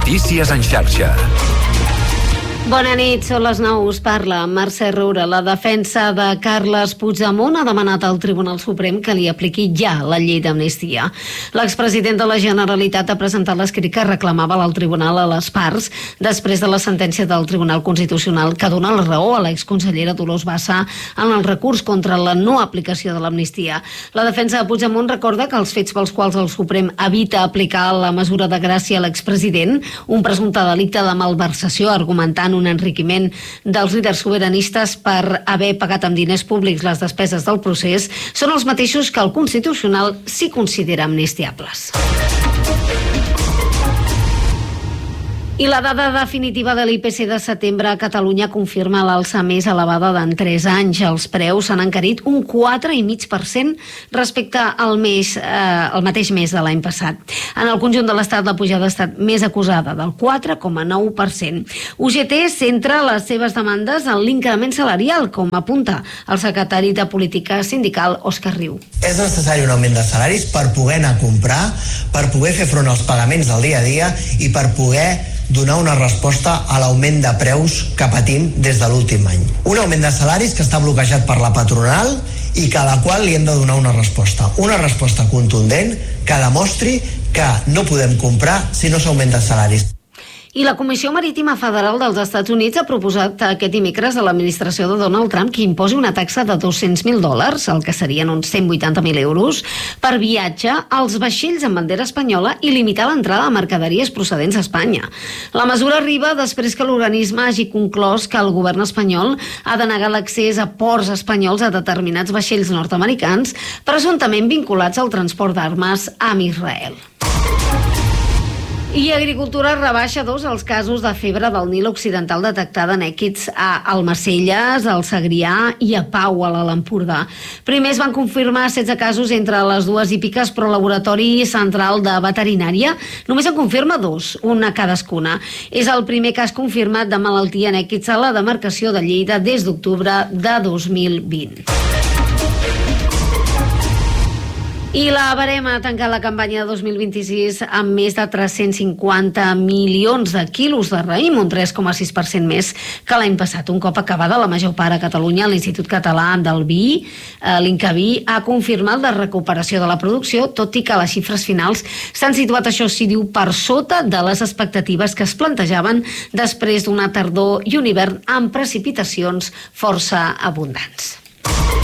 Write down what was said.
Notícies en xarxa. Bona nit, són les 9, us parla Mercè Roura. La defensa de Carles Puigdemont ha demanat al Tribunal Suprem que li apliqui ja la llei d'amnistia. L'expresident de la Generalitat ha presentat l'escrit que reclamava al Tribunal a les parts després de la sentència del Tribunal Constitucional que dona la raó a l'exconsellera Dolors Bassa en el recurs contra la no aplicació de l'amnistia. La defensa de Puigdemont recorda que els fets pels quals el Suprem evita aplicar la mesura de gràcia a l'expresident, un presumpte delicte de malversació argumentant un enriquiment dels líders sobiranistes per haver pagat amb diners públics les despeses del procés, són els mateixos que el Constitucional s'hi considera amnistiables. I la dada definitiva de l'IPC de setembre a Catalunya confirma l'alça més elevada d'en 3 anys. Els preus s'han encarit un 4,5% respecte al mateix mes de l'any passat. En el conjunt de l'Estat, la pujada ha estat més acusada, del 4,9%. UGT centra les seves demandes en l'increment salarial, com apunta el secretari de Política Sindical, Òscar Riu. És necessari un augment de salaris per poder anar a comprar, per poder fer front als pagaments del dia a dia i per poder donar una resposta a l'augment de preus que patim des de l'últim any. Un augment de salaris que està bloquejat per la patronal i que a la qual li hem de donar una resposta contundent que demostri que no podem comprar si no s'augmenten salaris. I la Comissió Marítima Federal dels Estats Units ha proposat aquest dimecres a l'administració de Donald Trump que imposi una taxa de $200.000, el que serien uns 180.000 euros, per viatge als vaixells amb bandera espanyola i limitar l'entrada de mercaderies procedents a Espanya. La mesura arriba després que l'organisme hagi conclòs que el govern espanyol ha denegat l'accés a ports espanyols a determinats vaixells nord-americans presumptament vinculats al transport d'armes amb Israel. I Agricultura rebaixa 2 els casos de febre del Nil Occidental detectada en èquids a Almacelles, al Segrià i a Pau, a l'Alt Empordà. Primer es van confirmar 16 casos entre les dues hípiques, però el Laboratori Central de Veterinària només en confirma 2, una cadascuna. És el primer cas confirmat de malaltia en èquids a la demarcació de Lleida des d'octubre de 2020. I la Verema ha tancat la campanya de 2026 amb més de 350 milions de quilos de raïm, un 3,6% més que l'any passat. Un cop acabada la major part a Catalunya, l'Institut Català del Vi, l'INCAVI, ha confirmat la recuperació de la producció, tot i que les xifres finals s'han situat, això sí, diu, per sota de les expectatives que es plantejaven després d'una tardor i un hivern amb precipitacions força abundants.